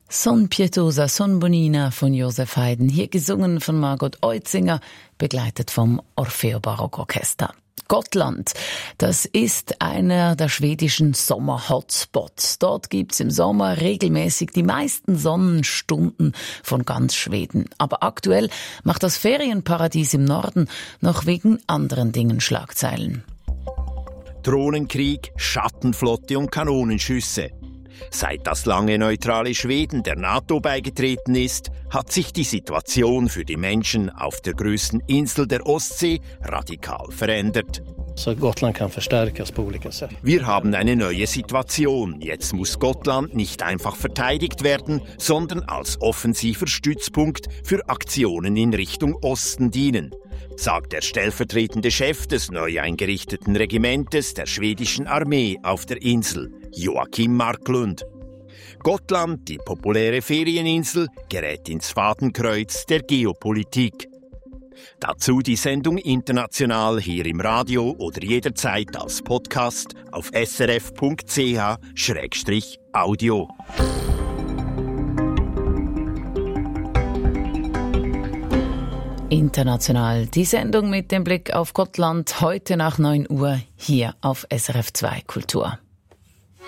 Son pietosa, son bonina von Josef Haydn, hier gesungen von Margot Eutzinger, begleitet vom Orfeo Barockorchester. Gotland, das ist einer der schwedischen Sommer-Hotspots. Dort gibt's im Sommer regelmäßig die meisten Sonnenstunden von ganz Schweden. Aber aktuell macht das Ferienparadies im Norden noch wegen anderen Dingen Schlagzeilen. Drohnenkrieg, Schattenflotte und Kanonenschüsse. Seit das lange neutrale Schweden der NATO beigetreten ist, hat sich die Situation für die Menschen auf der größten Insel der Ostsee radikal verändert. Så Gotland kann förstärkas på olika sätt. Wir haben eine neue Situation. Jetzt muss Gotland nicht einfach verteidigt werden, sondern als offensiver Stützpunkt für Aktionen in Richtung Osten dienen, sagt der stellvertretende Chef des neu eingerichteten Regimentes der schwedischen Armee auf der Insel, Joakim Marklund. Gotland, die populäre Ferieninsel, gerät ins Fadenkreuz der Geopolitik. Dazu die Sendung international hier im Radio oder jederzeit als Podcast auf srf.ch/audio. International, die Sendung mit dem Blick auf Gotland, heute nach 9 Uhr hier auf SRF 2 Kultur.